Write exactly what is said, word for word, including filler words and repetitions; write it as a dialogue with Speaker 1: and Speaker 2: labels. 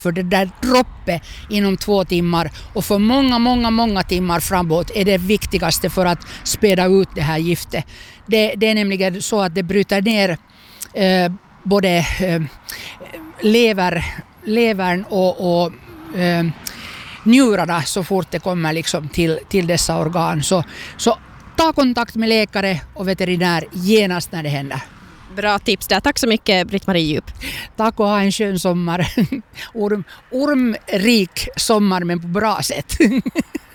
Speaker 1: För det där droppet inom två timmar och för många, många, många timmar framåt är det viktigaste för att späda ut det här giftet. Det, det är nämligen så att det bryter ner eh, både eh, lever, levern och, och eh, njurarna så fort det kommer liksom till, till dessa organ. Så, så ta kontakt med läkare och veterinär genast när det händer.
Speaker 2: Bra tips där. Tack så mycket, Britt-Marie Djup.
Speaker 1: Tack och ha en skön sommar. Orm, ormrik sommar men på bra sätt.